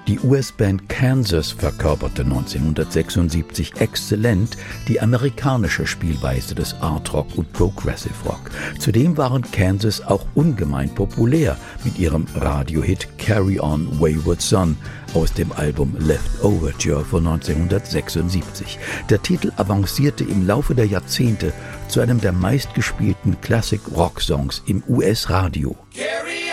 Die US-Band Kansas verkörperte 1976 exzellent die amerikanische Spielweise des Art Rock und Progressive Rock. Zudem waren Kansas auch ungemein populär mit ihrem Radiohit Carry On Wayward Son aus dem Album Left Overture von 1976. Der Titel avancierte im Laufe der Jahrzehnte zu einem der meistgespielten Classic-Rock-Songs im US-Radio. Carry